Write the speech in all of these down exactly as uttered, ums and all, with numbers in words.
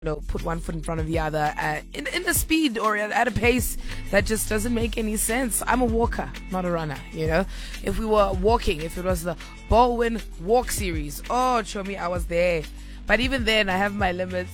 know, put one foot in front of the other at, in, in a speed or at, at a pace that just doesn't make any sense. I'm a walker, not a runner, you know. If we were walking, if it was the Baldwin Walk Series, oh, show me I was there. But even then, I have my limits.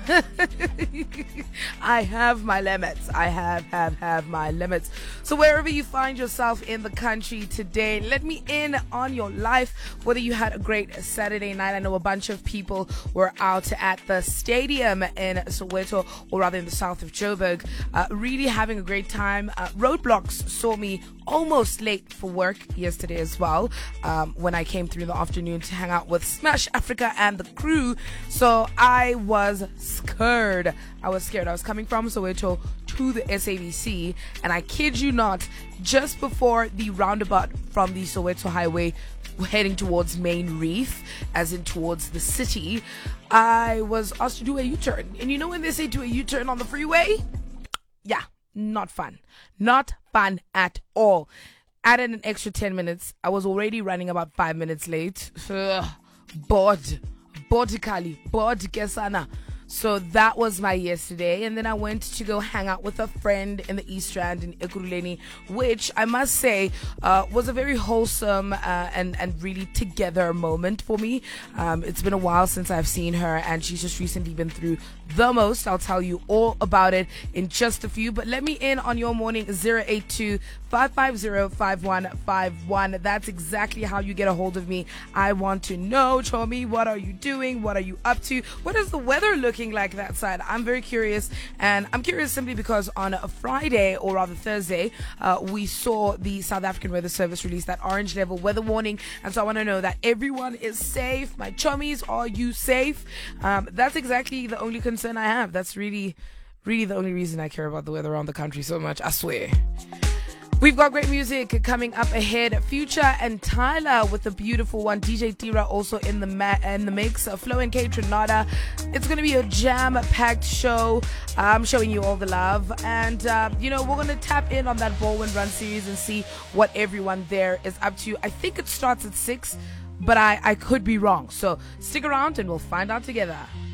I have my limits. I have, have, have my limits. So wherever you find yourself in the country today, let me in on your life, whether you had a great Saturday night. I know a bunch of people were out at the stadium in Soweto, or rather in the south of Joburg, uh, really having a great time. Uh, roadblocks saw me almost late for work yesterday as well, um, when I came through in the afternoon to hang out with Smash Africa and the crew. So I was scared. I was scared. I was coming from Soweto to the S A B C, and I kid you not, just before the roundabout from the Soweto Highway heading towards Main Reef, as in towards the city, I was asked to do a U-turn. And you know when they say do a U-turn on the freeway? Yeah, not fun. Not fun at all. Added an extra ten minutes. I was already running about five minutes late. Ugh, bored. Bodically, bod kesana. So that was my yesterday, and then I went to go hang out with a friend in the East Rand in Ekurhuleni, which I must say uh, was a very wholesome uh, and and really together moment for me. Um, it's been a while since I've seen her, and she's just recently been through the most. I'll tell you all about it in just a few, but let me in on your morning. Zero eight two five five zero five one five one. That's exactly how you get a hold of me. I want to know, Chomi, what are you doing? What are you up to? What is the weather looking like that side? I'm very curious, and I'm curious simply because on a Friday, or rather Thursday, uh, we saw the South African Weather Service release that orange level weather warning, and so I want to know that everyone is safe. My chummies, are you safe? Um, that's exactly the only concern I have. That's really, really the only reason I care about the weather around the country so much, I swear. We've got great music coming up ahead. Future and Tyler with the beautiful one. D J Tira also in the ma- in the mix. Uh, Flo and K Trinata. It's going to be a jam-packed show. I'm showing you all the love. And, uh, you know, we're going to tap in on that Baldwin Run series and see what everyone there is up to. I think it starts at six, but I, I could be wrong. So stick around and we'll find out together.